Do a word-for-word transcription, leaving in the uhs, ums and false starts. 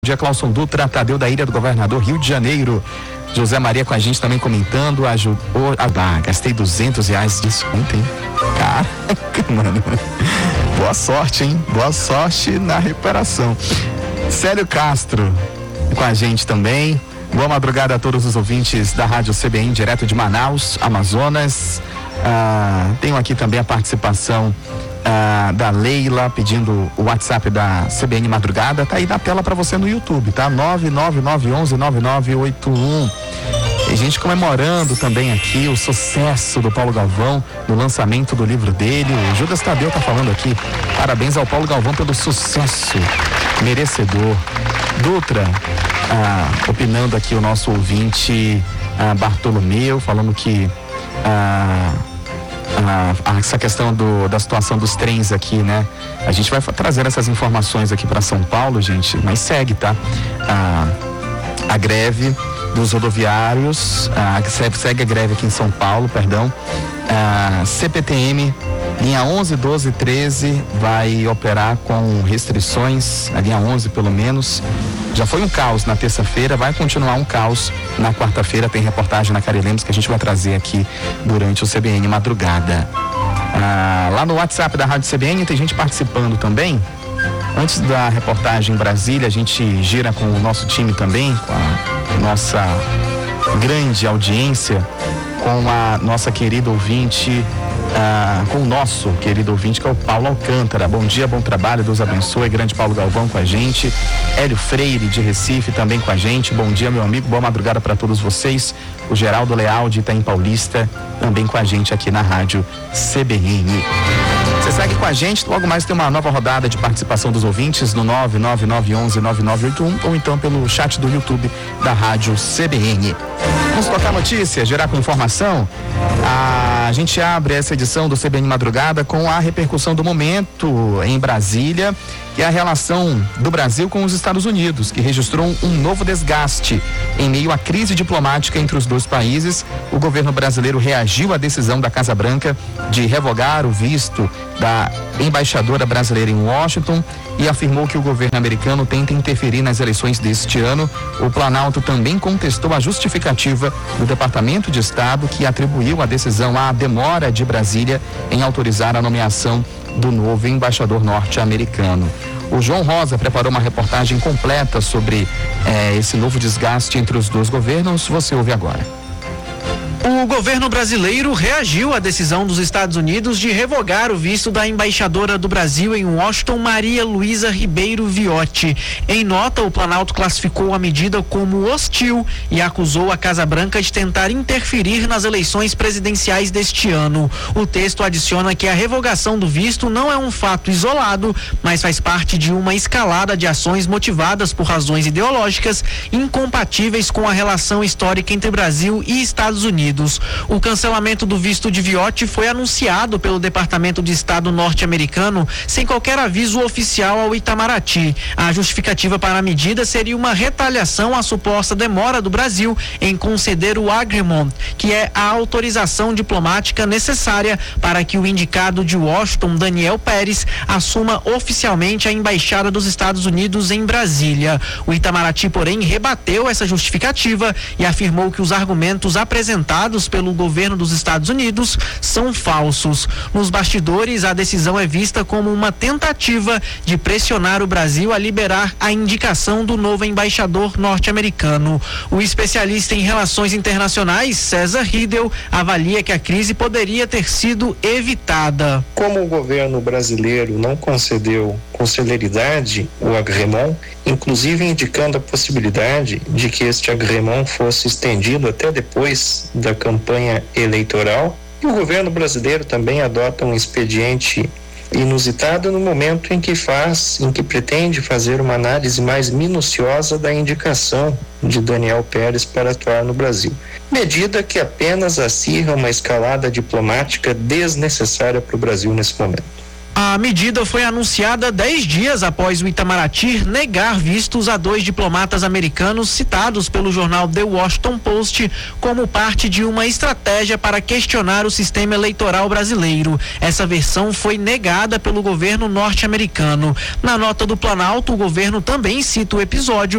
Dia Clauson Dutra, Tadeu da Ilha do Governador, Rio de Janeiro. José Maria com a gente também comentando, ajudou. Ah, gastei duzentos reais de desconto, hein? Caraca, mano. Boa sorte, hein? Boa sorte na recuperação. Célio Castro com a gente também. Boa madrugada a todos os ouvintes da Rádio C B N, direto de Manaus, Amazonas. Ah, tenho aqui também a participação Ah, da Leila pedindo o WhatsApp da C B N Madrugada, tá aí na tela para você no YouTube, tá? nove nove nove um um nove nove oito um. Tem gente comemorando também aqui o sucesso do Paulo Galvão no lançamento do livro dele. O Judas Tadeu tá falando aqui, parabéns ao Paulo Galvão pelo sucesso merecedor. Dutra, ah, opinando aqui o nosso ouvinte ah, Bartolomeu, falando que ah, Ah, essa questão do, da situação dos trens aqui, né? A gente vai trazer essas informações aqui para São Paulo, gente, mas segue, tá? Ah, a greve dos rodoviários, ah, segue a greve aqui em São Paulo, perdão. Ah, C P T M, linha onze, doze e treze vai operar com restrições, a linha onze pelo menos. Já foi um caos na terça-feira, vai continuar um caos na quarta-feira. Tem reportagem na Cari Lemos que a gente vai trazer aqui durante o C B N Madrugada. Ah, lá no WhatsApp da Rádio C B N tem gente participando também. Antes da reportagem em Brasília, a gente gira com o nosso time também, com a nossa grande audiência, com a nossa querida ouvinte, ah, com o nosso querido ouvinte, que é o Paulo Alcântara. Bom dia, bom trabalho, Deus abençoe. Grande Paulo Galvão com a gente. Hélio Freire de Recife também com a gente. Bom dia, meu amigo, boa madrugada para todos vocês. O Geraldo Leal de Itaim Paulista também com a gente aqui na Rádio C B N. Você segue com a gente, logo mais tem uma nova rodada de participação dos ouvintes no nove nove nove um um nove nove oito um ou então pelo chat do YouTube da Rádio C B N. Vamos tocar notícia, gerar com informação. A gente abre essa edição do C B N Madrugada com a repercussão do momento em Brasília, que é a relação do Brasil com os Estados Unidos, que registrou um novo desgaste em meio à crise diplomática entre os dois países. O governo brasileiro reagiu à decisão da Casa Branca de revogar o visto da embaixadora brasileira em Washington e afirmou que o governo americano tenta interferir nas eleições deste ano. O Planalto também contestou a justificativa do Departamento de Estado, que atribuiu a decisão à demora de Brasília em autorizar a nomeação do novo embaixador norte-americano. O João Rosa preparou uma reportagem completa sobre eh, esse novo desgaste entre os dois governos. Você ouve agora. O governo brasileiro reagiu à decisão dos Estados Unidos de revogar o visto da embaixadora do Brasil em Washington, Maria Luísa Ribeiro Viotti. Em nota, o Planalto classificou a medida como hostil e acusou a Casa Branca de tentar interferir nas eleições presidenciais deste ano. O texto adiciona que a revogação do visto não é um fato isolado, mas faz parte de uma escalada de ações motivadas por razões ideológicas incompatíveis com a relação histórica entre Brasil e Estados Unidos. O cancelamento do visto de Viotti foi anunciado pelo Departamento de Estado norte-americano sem qualquer aviso oficial ao Itamaraty. A justificativa para a medida seria uma retaliação à suposta demora do Brasil em conceder o Agreement, que é a autorização diplomática necessária para que o indicado de Washington, Daniel Pérez, assuma oficialmente a embaixada dos Estados Unidos em Brasília. O Itamaraty, porém, rebateu essa justificativa e afirmou que os argumentos apresentados pelo governo dos Estados Unidos são falsos. Nos bastidores, a decisão é vista como uma tentativa de pressionar o Brasil a liberar a indicação do novo embaixador norte-americano. O especialista em relações internacionais, César Riedel, avalia que a crise poderia ter sido evitada. Como o governo brasileiro não concedeu com celeridade o agreement, inclusive indicando a possibilidade de que este agreement fosse estendido até depois da campanha eleitoral, e o governo brasileiro também adota um expediente inusitado no momento em que faz, em que pretende fazer uma análise mais minuciosa da indicação de Daniel Pérez para atuar no Brasil. Medida que apenas acirra uma escalada diplomática desnecessária para o Brasil nesse momento. A medida foi anunciada dez dias após o Itamaraty negar vistos a dois diplomatas americanos citados pelo jornal The Washington Post como parte de uma estratégia para questionar o sistema eleitoral brasileiro. Essa versão foi negada pelo governo norte-americano. Na nota do Planalto, o governo também cita o episódio